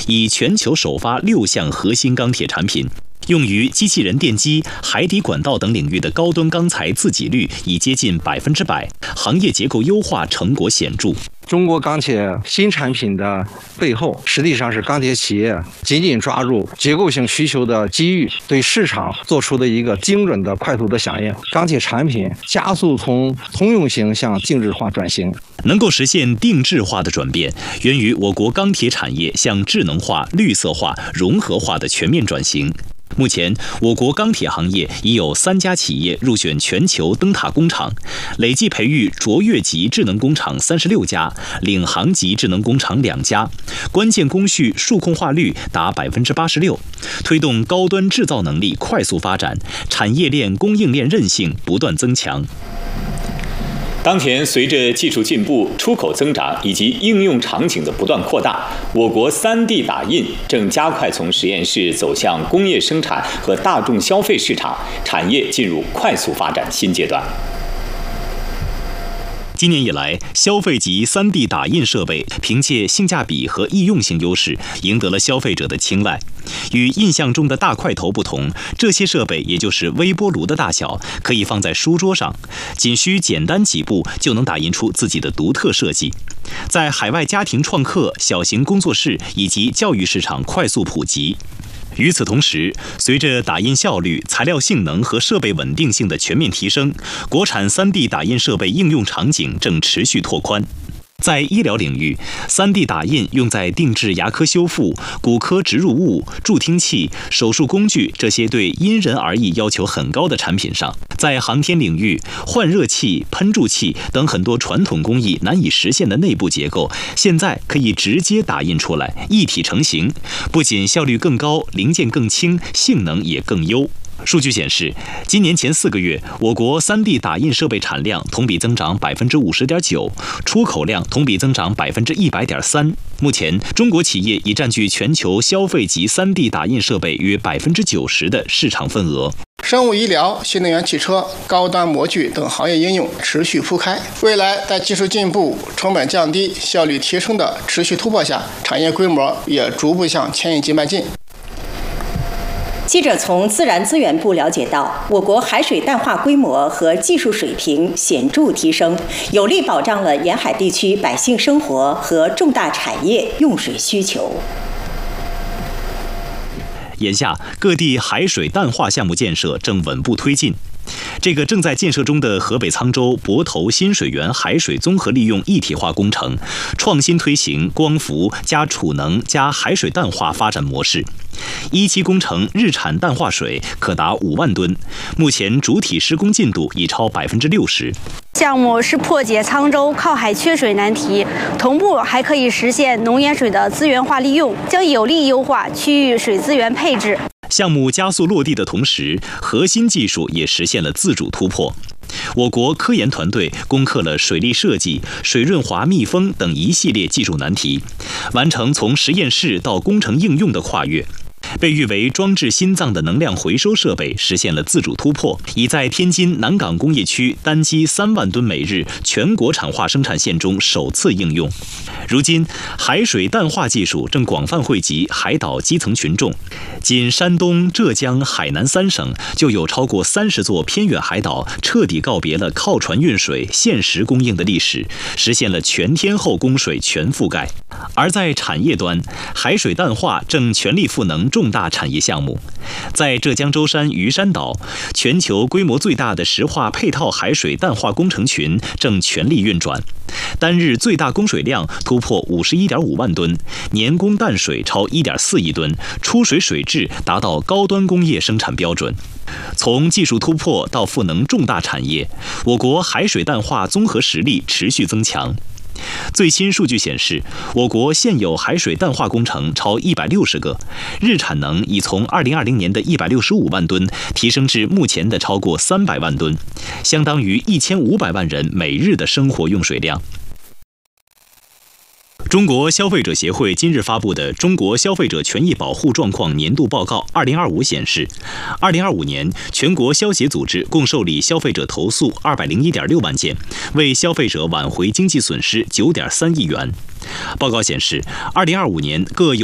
以全球首发6项核心钢铁产品。用于机器人电机、海底管道等领域的高端钢材自给率已接近100%，行业结构优化成果显著。 中国钢铁新产品的背后，实际上是钢铁企业紧紧抓住结构性需求的机遇，对市场做出的一个精准的、快速的响应。钢铁产品加速从通用型向定制化转型， 能够实现定制化的转变，源于我国钢铁产业向智能化、绿色化、融合化的全面转型。目前，我国钢铁行业已有3家企业入选全球灯塔工厂，累计培育卓越级智能工厂36家，领航级智能工厂2家，关键工序数控化率达86%，推动高端制造能力快速发展，产业链供应链韧性不断增强。 当前，随着技术进步、出口增长以及应用场景的不断扩大，我国3D 打印正加快从实验室走向工业生产和大众消费市场，产业进入快速发展新阶段。 今年以来，消费级3D 打印设备凭借性价比和易用性优势，赢得了消费者的青睐。与印象中的大块头不同，这些设备也就是微波炉的大小，可以放在书桌上，仅需简单几步就能打印出自己的独特设计，在海外家庭创客、小型工作室以及教育市场快速普及。与此同时，随着打印效率、材料性能和设备稳定性的全面提升，国产3D 打印设备应用场景正持续拓宽。在医疗领域，3D 打印用在定制牙科修复、骨科植入物、助听器、手术工具这些对因人而异要求很高的产品上。在航天领域，换热器、喷注器等很多传统工艺难以实现的内部结构，现在可以直接打印出来，一体成型，不仅效率更高，零件更轻，性能也更优。数据显示，今年前4个月，我国3D 打印设备产量同比增长50.9%，出口量同比增长100.3%。目前，中国企业已占据全球消费级3D 打印设备约90%的市场份额。 生物医疗、新能源汽车、高端模具等行业应用持续铺开。未来在技术进步、成本降低、效率提升的持续突破下，产业规模也逐步向千亿级迈进。 记者从自然资源部了解到，我国海水淡化规模和技术水平显著提升，有力保障了沿海地区百姓生活和重大产业用水需求。 眼下，各地海水淡化项目建设正稳步推进。这个正在建设中的河北沧州泊头新水源海水综合利用一体化工程，创新推行光伏加储能加海水淡化发展模式。1期工程日产淡化水可达5万吨，目前主体施工进度已超60%。 项目是破解沧州靠海缺水难题，同步还可以实现农盐水的资源化利用，将有力优化区域水资源配置。 项目加速落地的同时，核心技术也实现了自主突破。我国科研团队攻克了水利设计、水润滑密封等一系列技术难题，完成从实验室到工程应用的跨越。被誉为装置心脏的能量回收设备实现了自主突破，已在天津南港工业区单机3万吨每日全国产化生产线中首次应用。如今，海水淡化技术正广泛惠及海岛基层群众。仅山东、浙江、海南3省就有超过30座偏远海岛彻底告别了靠船运水限时供应的历史，实现了全天候供水全覆盖。而在产业端，海水淡化正全力赋能重大产业项目。在浙江舟山鱼山岛，全球规模最大的石化配套海水淡化工程群正全力运转，单日最大供水量突破51.5万吨，年供淡水超1.4亿吨，出水水质达到高端工业生产标准。从技术突破到赋能重大产业，我国海水淡化综合实力持续增强。最新数据显示，我国现有海水淡化工程超160个，日产能已从2020年的165万吨提升至目前的超过300万吨，相当于1500万人每日的生活用水量。中国消费者协会今日发布的《中国消费者权益保护状况年度报告2025》显示，2025年全国消协组织共受理消费者投诉201.6万件，为消费者挽回经济损失9.3亿元。报告显示，2025年各有